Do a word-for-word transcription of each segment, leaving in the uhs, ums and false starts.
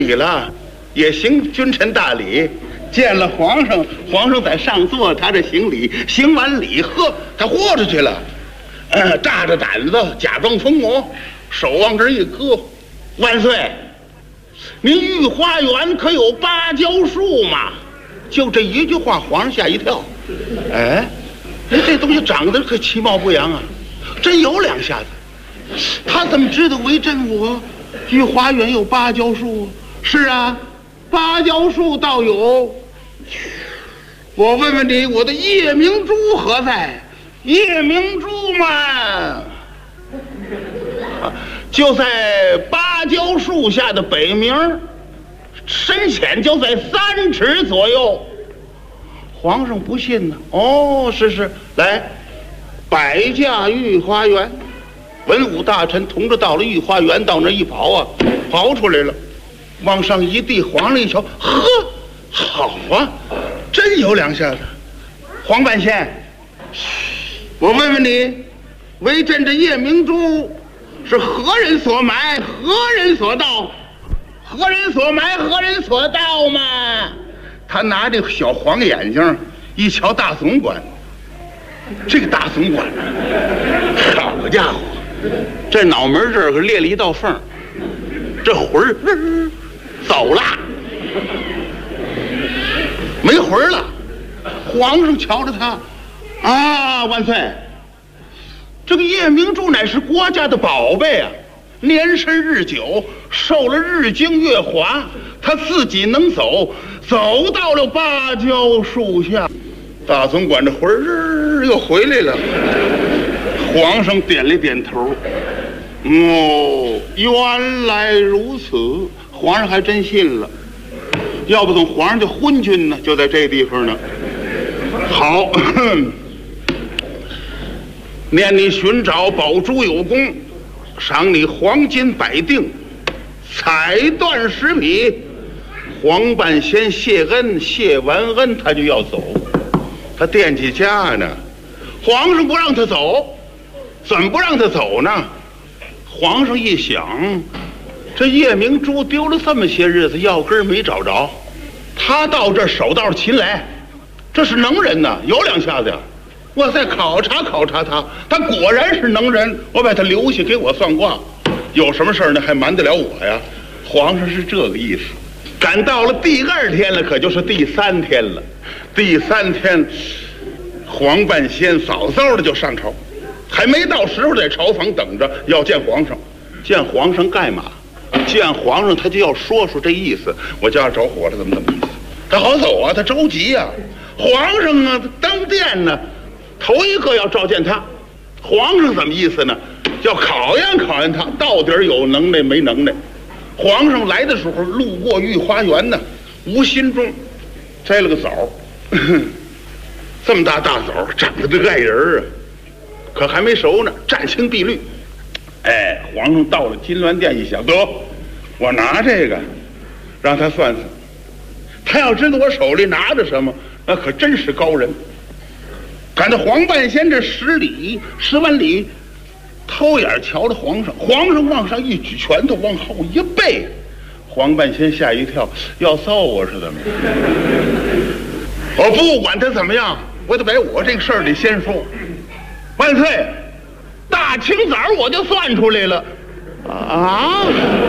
礼了，也行君臣大礼。见了皇上，皇上在上座，他这行礼，行完礼，呵，他豁出去了，呃，炸着胆子，假装疯魔，手往这一搁，万岁！您御花园可有芭蕉树吗？就这一句话，皇上吓一跳。哎，哎，这东西长得可其貌不扬啊，真有两下子。他怎么知道为朕我御花园有芭蕉树？是啊，芭蕉树倒有。我问问你，我的夜明珠何在？夜明珠嘛，就在芭蕉树下的北面，深浅就在三尺左右。皇上不信呢。哦，是是，来，百驾御花园。文武大臣同着到了御花园，到那一跑啊，跑出来了，往上一递，皇上一瞧，呵，好啊，真有两下子。黄半仙，我问问你，为朕这夜明珠是何人所埋，何人所盗？何人所埋，何人所盗嘛？他拿这小黄眼睛一瞧，大总管，这个大总管，好家伙，这脑门这儿可裂了一道缝，这魂儿、呃、走了，没魂了。皇上瞧着他，啊，万岁！这个夜明珠乃是国家的宝贝啊，年深日久，受了日精月华，他自己能走，走到了芭蕉树下。大总管这魂儿又回来了。皇上点了点头。哦，原来如此，皇上还真信了。要不等皇上就昏君呢，就在这地方呢。好，念你寻找宝珠有功，赏你黄金百锭，彩缎十匹。黄半仙谢恩，谢完恩他就要走，他惦记家呢。皇上不让他走，怎么不让他走呢？皇上一想，这夜明珠丢了这么些日子，要根没找着，他到这手到擒来，这是能人呐，有两下子呀。我再考察考察他，他果然是能人，我把他留下给我算卦，有什么事呢还瞒得了我呀？皇上是这个意思。赶到了第二天了，可就是第三天了。第三天，黄半仙早早的就上朝，还没到时候在朝房等着要见皇上。见皇上干嘛？见皇上他就要说说这意思，我家着火了，怎么怎么意思？他好走啊，他着急呀、啊。皇上啊，登殿呢，头一个要召见他。皇上怎么意思呢？要考验考验他到底有能耐没能耐。皇上来的时候路过御花园呢，无心中摘了个枣，这么大大枣，长得这个爱人啊，可还没熟呢，湛青碧绿。哎，皇上到了金銮殿一想，得，我拿这个让他算算，他要知道我手里拿着什么，那可真是高人。赶到黄半仙这十里十万里，偷眼瞧着皇上，皇上往上一举拳头，往后一背，黄半仙吓一跳，要揍我是怎么样？我不管他怎么样，我得把我这个事儿得先说。万岁，大清早我就算出来了啊！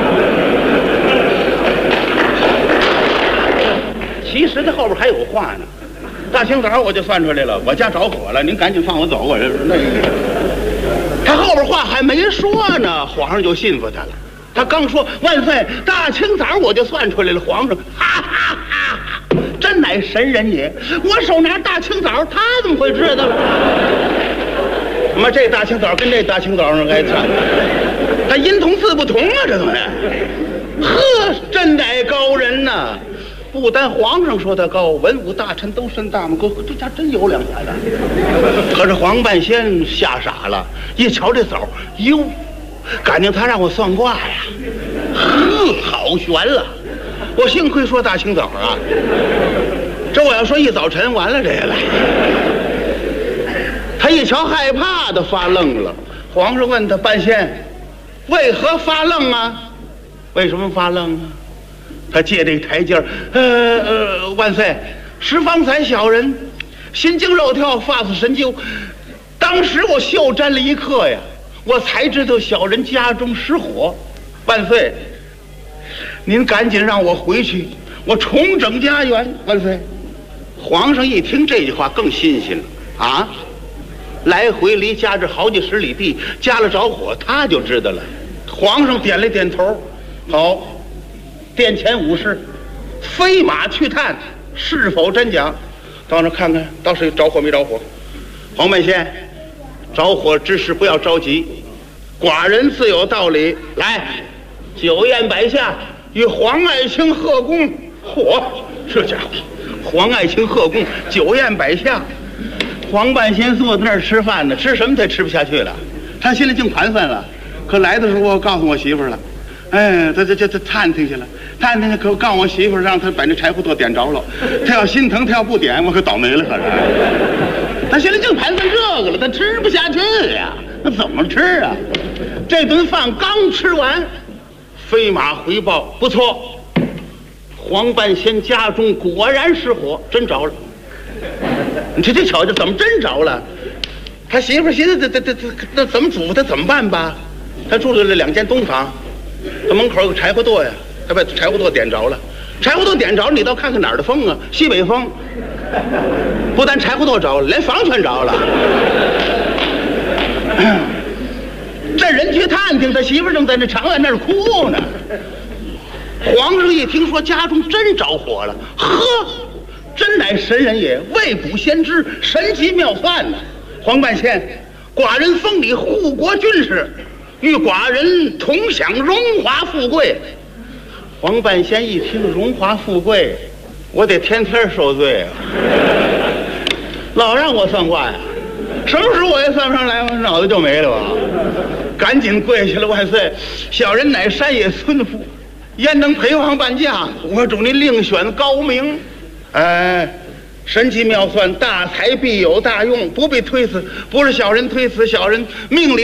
其实这后边还有话呢。大清早我就算出来了，我家着火了，您赶紧放我走。我这那他后边话还没说呢，皇上就信服他了。他刚说万岁，大清早我就算出来了，皇上哈哈哈哈，真乃神人也！我手拿大清早，他怎么会知道？他妈这大清早跟这大清早上该差，他音同字不同啊，这怎么的？呵，真乃高人呐、啊！不单皇上说他高，文武大臣都伸大拇哥，这家真有两下子。可是黄半仙吓傻了，一瞧这枣，哟，感情他让我算卦呀，呵，好悬了。我幸亏说大清早啊，这我要说一早晨，完了这个了。他一瞧害怕的发愣了。皇上问他半仙，为何发愣啊？为什么发愣啊？ 他借这个台阶儿，呃呃，万岁，十方才小人，心惊肉跳，发似神灸。当时我袖沾了一刻呀，我才知道小人家中失火。万岁，您赶紧让我回去，我重整家园。万岁！皇上一听这句话更新鲜了啊！来回离家这好几十里地，家了着火，他就知道了。皇上点了点头，好，殿前武士飞马去探，是否真假？到那看看，倒是着火没着火。黄半仙，着火之事不要着急，寡人自有道理。来，酒宴摆下，与皇爱卿贺功。嚯，这家伙！皇爱卿贺功，酒宴摆下。黄半仙坐在那儿吃饭呢，吃什么他吃不下去了，他心里净盘算了。可来的时候我告诉我媳妇儿了，哎，他这这这探听去了，探听去可告诉我媳妇儿，让他把那柴火垛点着了。他要心疼，他要不点，我可倒霉了。可是，他心里净盘算这个了，他吃不下去呀，那怎么吃啊？这顿饭刚吃完，飞马回报，不错。黄半仙家中果然失火，真着了。你这这瞧瞧，怎么真着了？他媳妇寻思，这这这这那怎么嘱咐他怎么办吧？他住的这两间东房，他门口有个柴火垛呀，他把柴火垛点着了。柴火垛点着了，你倒看看哪儿的风啊？西北风。不但柴火垛着了，连房全着了。这人去探听，他媳妇正在那长院那儿哭呢。皇上一听说家中真着火了，呵，真乃神人也，未卜先知，神机妙算呢。黄半仙，寡人封你护国军师，与寡人同享荣华富贵。黄半仙一听荣华富贵，我得天天受罪啊！老让我算卦呀，什么时候我也算不上来，我脑子就没了吧？赶紧跪下了，万岁！小人乃山野村夫。焉能陪王伴驾？我主您另选高明。哎，神机妙算，大才必有大用，不必推辞。不是小人推辞，小人命里